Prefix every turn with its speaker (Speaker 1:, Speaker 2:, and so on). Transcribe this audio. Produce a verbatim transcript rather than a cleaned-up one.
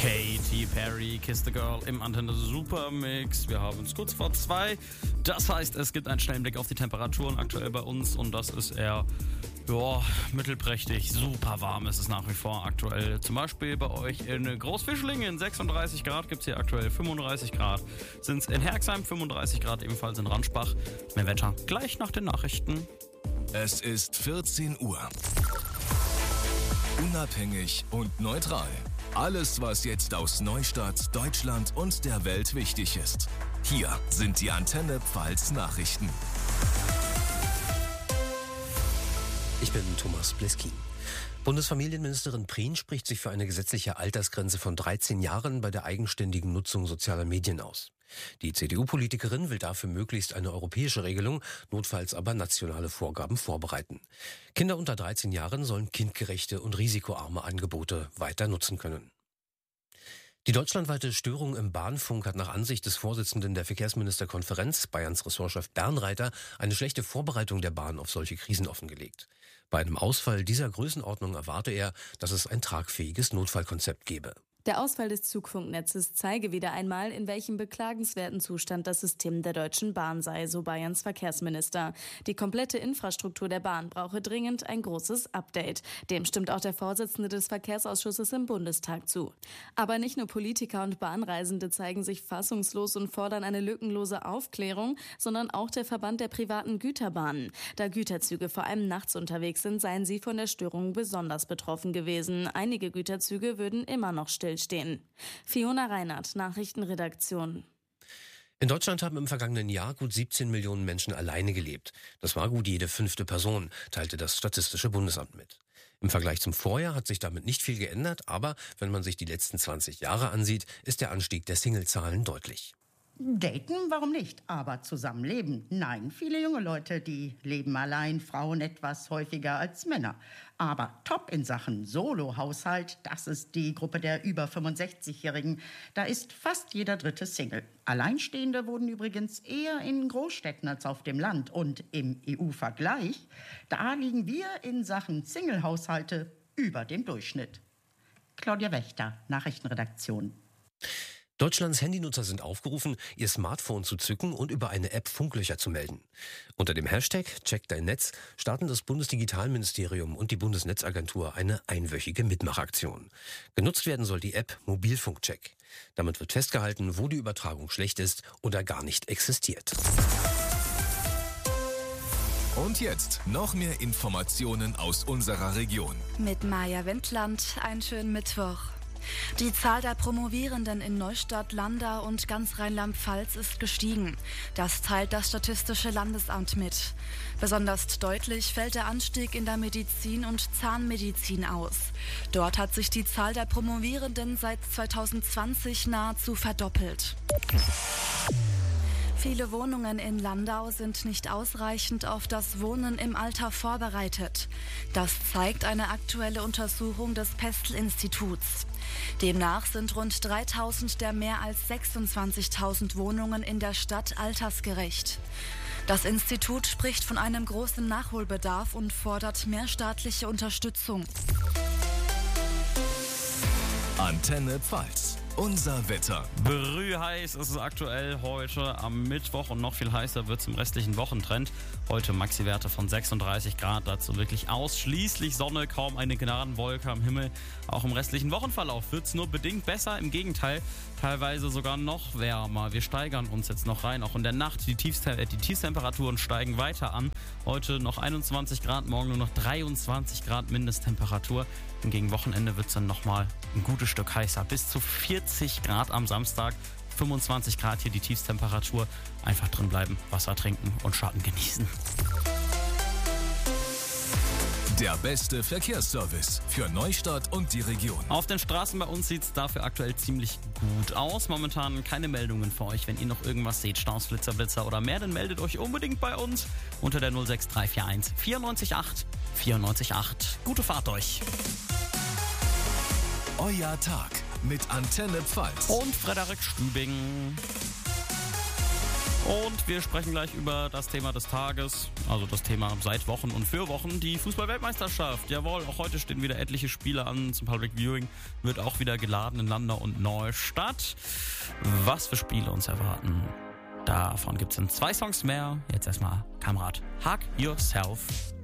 Speaker 1: Katy Perry, Kiss the Girl im Antenne Super Mix. Wir haben es kurz vor zwei. Das heißt, es gibt einen schnellen Blick auf die Temperaturen aktuell bei uns und das ist eher ja, mittelprächtig. Super warm ist es nach wie vor aktuell. Zum Beispiel bei euch in Großfischlingen sechsunddreißig Grad, gibt es hier aktuell fünfunddreißig Grad. Sind es in Herxheim fünfunddreißig Grad, ebenfalls in Ranspach. Mehr Wetter gleich nach den Nachrichten.
Speaker 2: Es ist vierzehn Uhr. Unabhängig und neutral. Alles, was jetzt aus Neustadt, Deutschland und der Welt wichtig ist. Hier sind die Antenne Pfalz Nachrichten.
Speaker 3: Ich bin Thomas Bleskin. Bundesfamilienministerin Prien spricht sich für eine gesetzliche Altersgrenze von dreizehn Jahren bei der eigenständigen Nutzung sozialer Medien aus. Die C D U-Politikerin will dafür möglichst eine europäische Regelung, notfalls aber nationale Vorgaben vorbereiten. Kinder unter dreizehn Jahren sollen kindgerechte und risikoarme Angebote weiter nutzen können. Die deutschlandweite Störung im Bahnfunk hat nach Ansicht des Vorsitzenden der Verkehrsministerkonferenz, Bayerns Ressortchef Bernreiter, eine schlechte Vorbereitung der Bahn auf solche Krisen offengelegt. Bei einem Ausfall dieser Größenordnung erwarte er, dass es ein tragfähiges Notfallkonzept gebe.
Speaker 4: Der Ausfall des Zugfunknetzes zeige wieder einmal, in welchem beklagenswerten Zustand das System der Deutschen Bahn sei, so Bayerns Verkehrsminister. Die komplette Infrastruktur der Bahn brauche dringend ein großes Update. Dem stimmt auch der Vorsitzende des Verkehrsausschusses im Bundestag zu. Aber nicht nur Politiker und Bahnreisende zeigen sich fassungslos und fordern eine lückenlose Aufklärung, sondern auch der Verband der privaten Güterbahnen. Da Güterzüge vor allem nachts unterwegs sind, seien sie von der Störung besonders betroffen gewesen. Einige Güterzüge würden immer noch still stehen. Fiona Reinhardt, Nachrichtenredaktion.
Speaker 3: In Deutschland haben im vergangenen Jahr gut siebzehn Millionen Menschen alleine gelebt. Das war gut jede fünfte Person, teilte das Statistische Bundesamt mit. Im Vergleich zum Vorjahr hat sich damit nicht viel geändert, aber wenn man sich die letzten zwanzig Jahre ansieht, ist der Anstieg der Singlezahlen deutlich.
Speaker 5: Daten, warum nicht? Aber zusammenleben? Nein, viele junge Leute, die leben allein, Frauen etwas häufiger als Männer. Aber top in Sachen Solo-Haushalt, das ist die Gruppe der über fünfundsechzigjährigen. Da ist fast jeder dritte Single. Alleinstehende wurden übrigens eher in Großstädten als auf dem Land. Und im E U-Vergleich, da liegen wir in Sachen Single-Haushalte über dem Durchschnitt. Claudia Wächter, Nachrichtenredaktion.
Speaker 3: Deutschlands Handynutzer sind aufgerufen, ihr Smartphone zu zücken und über eine App Funklöcher zu melden. Unter dem Hashtag Check dein Netz starten das Bundesdigitalministerium und die Bundesnetzagentur eine einwöchige Mitmachaktion. Genutzt werden soll die App Mobilfunkcheck. Damit wird festgehalten, wo die Übertragung schlecht ist oder gar nicht existiert.
Speaker 2: Und jetzt noch mehr Informationen aus unserer Region.
Speaker 6: Mit Maja Wendland, einen schönen Mittwoch. Die Zahl der Promovierenden in Neustadt, Landau und ganz Rheinland-Pfalz ist gestiegen. Das teilt das Statistische Landesamt mit. Besonders deutlich fällt der Anstieg in der Medizin und Zahnmedizin aus. Dort hat sich die Zahl der Promovierenden seit zweitausendzwanzig nahezu verdoppelt. Viele Wohnungen in Landau sind nicht ausreichend auf das Wohnen im Alter vorbereitet. Das zeigt eine aktuelle Untersuchung des Pestel-Instituts. Demnach sind rund dreitausend der mehr als sechsundzwanzigtausend Wohnungen in der Stadt altersgerecht. Das Institut spricht von einem großen Nachholbedarf und fordert mehr staatliche Unterstützung.
Speaker 2: Antenne Pfalz. Unser Wetter.
Speaker 1: Brühheiß ist es aktuell heute am Mittwoch und noch viel heißer wird es im restlichen Wochentrend. Heute Maxi-Werte von sechsunddreißig Grad, dazu wirklich ausschließlich Sonne, kaum eine Gnadenwolke am Himmel. Auch im restlichen Wochenverlauf wird es nur bedingt besser, im Gegenteil, teilweise sogar noch wärmer. Wir steigern uns jetzt noch rein, auch in der Nacht. Die, Tiefste- äh, die Tiefstemperaturen steigen weiter an. Heute noch einundzwanzig Grad, morgen nur noch dreiundzwanzig Grad Mindesttemperatur. Und gegen Wochenende wird es dann nochmal ein gutes Stück heißer, bis zu vierzig Grad am Samstag, fünfundzwanzig Grad hier die Tiefstemperatur. Einfach drin bleiben, Wasser trinken und Schatten genießen.
Speaker 2: Der beste Verkehrsservice für Neustadt und die Region.
Speaker 1: Auf den Straßen bei uns sieht es dafür aktuell ziemlich gut aus. Momentan keine Meldungen für euch. Wenn ihr noch irgendwas seht, Staus, Flitzer, Blitzer oder mehr, dann meldet euch unbedingt bei uns unter der null sechs drei vier eins vierundneunzig acht vierundneunzig acht. Gute Fahrt euch.
Speaker 2: Euer Tag mit Antenne Pfalz
Speaker 1: Und Frederik Stübing. Und wir sprechen gleich über das Thema des Tages, also das Thema seit Wochen und für Wochen, die Fußball-Weltmeisterschaft. Jawohl, auch heute stehen wieder etliche Spiele an. Zum Public Viewing wird auch wieder geladen in Landau und Neustadt. Was für Spiele uns erwarten, davon gibt es in zwei Songs mehr. Jetzt erstmal Kamerad, Hug Yourself.